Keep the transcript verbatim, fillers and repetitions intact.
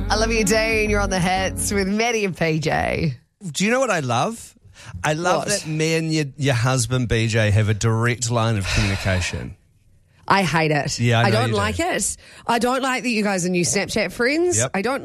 I love you, Dean. You're on the hits with Maddie and P J. Do you know what I love? I love What? that me and your, your husband, B J, have a direct line of communication. I hate it. Yeah, I know don't you do. like it. I don't like that you guys are new Snapchat friends. Yep. I don't